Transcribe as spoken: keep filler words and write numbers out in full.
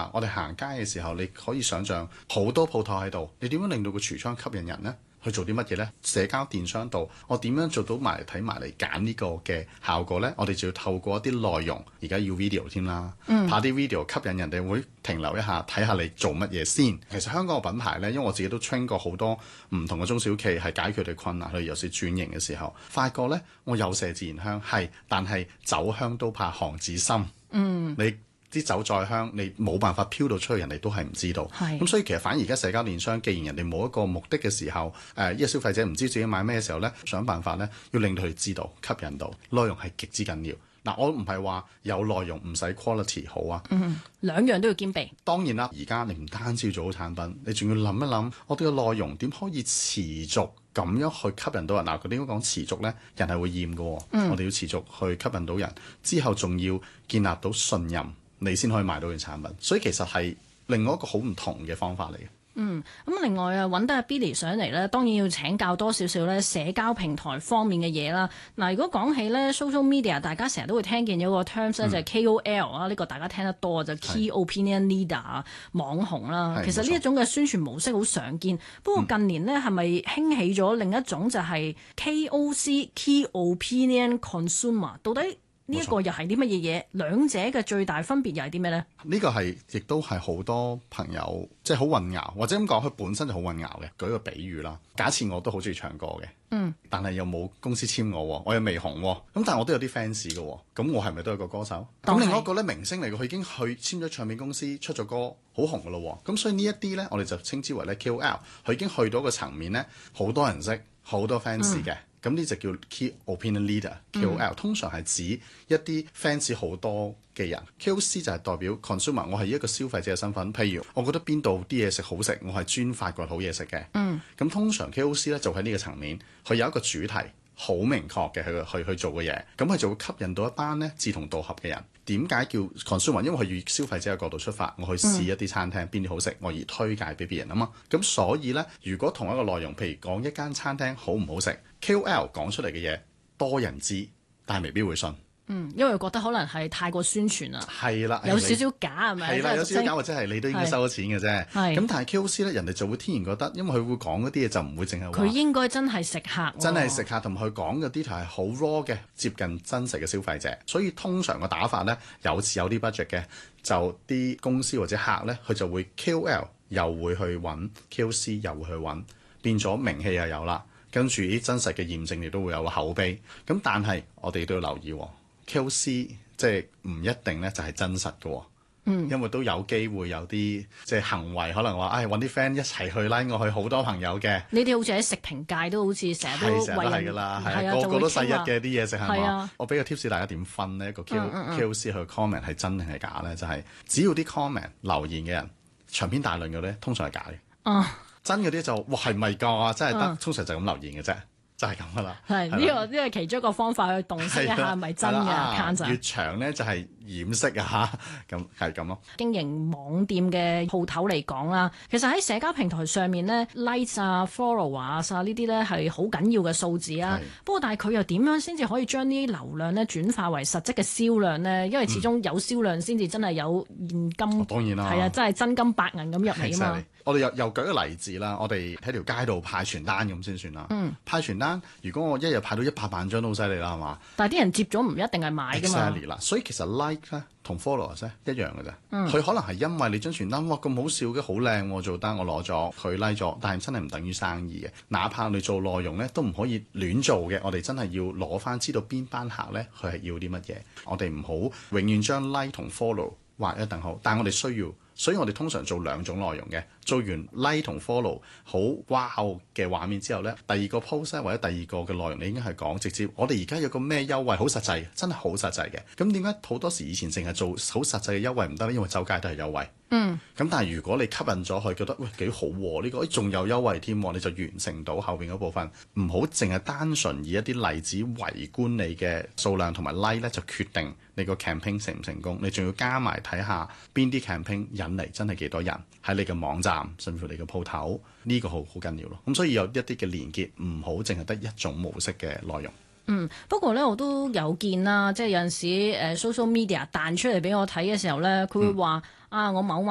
下，我哋行街嘅時候，你可以想像好多鋪頭喺度，你點樣令到個櫥窗吸引人呢？去做啲乜嘢呢？社交電商度，我點樣做到埋嚟睇埋嚟揀呢個嘅效果呢？我哋就要透過一啲內容，而家要 video 添啦，嗯、拍啲 video 吸引人哋會停留一下，睇下你做乜嘢先。其實香港嘅品牌呢，因為我自己都 train 過好多唔同嘅中小企，係解決佢哋困難，佢尤其是轉型嘅時候，發覺呢，我有麝自然香係，但係酒香都怕巷子深。嗯，你。啲酒再香，你冇辦法飄到出去，人哋都係唔知道。咁是所以其實反而而家社交電商，既然人哋冇一個目的嘅時候，誒、呃，依個消費者唔知自己買咩嘅時候呢，想辦法呢，要令到佢知道，吸引到內容係極之緊要。嗱，我唔係話有內容唔使 quality 好啊， 嗯，兩樣都要兼備。 當然啦，而家你唔單止要做好產品，你仲要諗一諗，我哋嘅內容點可以持續咁樣去吸引到人。嗱，佢點講持續呢？人係會厭嘅，嗯、我哋要持續去吸引到人，之後仲要建立到信任。你先可以買到件產品，所以其實係另外一個好唔同嘅方法嚟嘅。 嗯，咁另外啊，揾得阿 Billy 上嚟咧，當然要請教多少少咧社交平台方面嘅嘢啦。嗱，如果講起咧 social media，大家成日都會聽見有個 terms 咧、嗯、就係 K O L 啊，呢個大家聽得多就 Key Opinion Leader 啊，網紅啦。其實呢一種嘅宣傳模式好常見，不過近年呢，係咪興起咗另一種就係 K O C Key Opinion Consumer？ 到底呢一個又係啲乜嘢嘢？兩者嘅最大分別又係啲咩呢？ 呢個係亦都係好多朋友即係好混淆，或者咁講，佢本身就好混淆嘅。舉個比喻啦，假設我都好中意唱歌嘅，嗯，但係又冇公司簽我，我又未紅，咁但係我都有啲 fans 嘅，咁我係咪都係個歌手？咁另外一個咧明星嚟嘅，佢已經去簽咗唱片公司，出咗歌，好紅嘅咯。咁所以呢一啲咧，我哋就稱之為咧 K O L， 佢已經去到一個層面咧，好多人識，好多 fans 嘅。嗯咁呢就叫 Key Opinion Leader，K O L、嗯、通常係指一啲 fans 好多嘅人。K O C 就係代表 consumer， 我係一個消費者嘅身份。譬如我覺得邊度啲嘢食好食，我係專發掘好嘢食嘅。嗯，咁通常 K O C 咧就喺呢個層面，佢有一個主題好明確嘅，去去去做嘅嘢，咁佢就會吸引到一班咧志同道合嘅人。點解叫 consumer？ 因為佢以消費者嘅角度出發，我去試一啲餐廳邊啲好食，我而推介俾別人啊嘛。咁所以呢，如果同一個內容，譬如講一間餐廳好唔好食 ，K O L 講出嚟嘅嘢多人知，但係未必會信。嗯， 因為覺得可能係太過宣傳啦， 係啦， 有少少假係咪？ 係啦，有少少假或者係你都應該收咗錢嘅啫。係咁，但係 K O C 咧，人哋就會天然覺得，因為佢會講嗰啲嘢就唔會淨係話佢應該真係食客， 真係食客，同埋佢講嘅啲係好 raw 嘅，接近真實嘅消費者。所以通常個打法咧，有時有啲 budget 嘅，就啲公司或者客咧，佢就會 K O L 又會去揾 K O C 又會去揾，變咗名氣又有啦。跟住啲真實嘅驗證亦都會有個口碑。咁但係我哋都要留意喎。K O C 即係唔一定咧，就係真實嘅、哦，嗯，因為都有機會有啲即係行為，可能話，唉、哎，揾啲 friend 一齊去拉我去，好多朋友嘅。 呢啲好似喺食評界都好似成日都為人， 係成日都係㗎啦，係啊，個個都細一嘅啲嘢食係嘛？啊、我俾個 tips 大家點分呢？一個 K O、嗯嗯、K O C 佢 comment 係真定係假咧？就係、是、只要啲 comment 留言嘅人長篇大論嘅咧，通常係假嘅。哦、嗯，真嗰啲就哇係咪㗎？真係得，嗯、通常就咁留言嘅啫。就係咁噶啦，係呢個呢個其中一個方法去洞悉一下係咪真嘅。越長咧就係掩飾啊嚇，咁係咁咯。經營網店嘅鋪頭嚟講啦，其實喺社交平台上面咧 ，likes 啊、followers 啊呢啲咧係好緊要嘅數字啊。是不過但係佢又點樣先至可以將呢啲流量咧轉化為實質嘅銷量咧？因為始終有銷量先至真係有現金。嗯哦、當然啦，係啊，真係真金白銀咁入嚟啊嘛。我哋又又舉個例子啦，我哋喺條街度派傳單咁先算啦。嗯，派傳單，如果我一日派到一百萬張都好犀利啦，係嘛？但係啲人接咗唔一定係買㗎嘛。Exactly 啦，所以其實 like 咧同 followers 咧一樣嘅啫。佢、嗯、可能係因為你張傳單哇咁好笑嘅，好靚喎，做單我攞咗，佢 like 咗，但係真係唔等於生意嘅。哪怕你做內容咧都唔可以亂做嘅，我哋真係要攞翻知道邊班客咧佢係要啲乜嘢。我哋唔好永遠將 like 同 follow 劃一等號，但係我哋需要。所以我哋通常做兩種內容嘅，做完 like 同 follow 好 wow 嘅畫面之後呢，第二個 post 或者第二個嘅內容你已經係講直接，我哋而家有個咩優惠，好實際，真係好實際嘅。咁點解好多時以前淨係做好實際嘅優惠唔得呢？因為周街都係優惠。嗯。咁但係如果你吸引咗佢，覺得喂幾好喎、啊，呢、呢個仲有優惠添，你就完成到後邊嗰部分。唔好淨係單純以一啲例子圍觀你嘅數量同埋 like 咧，就決定你個 campaign 成唔成功。你仲要加埋睇下邊啲 campaign 引嚟真係幾多人喺你嘅網站，甚至乎你嘅鋪頭，呢、呢個好好緊要咯。咁所以有一啲嘅連結，唔好淨係得一種模式嘅內容。 嗯，不過咧我都有見啦，即係有陣時誒、呃、social media 彈出嚟俾我睇嘅時候咧，佢會話、嗯、啊我某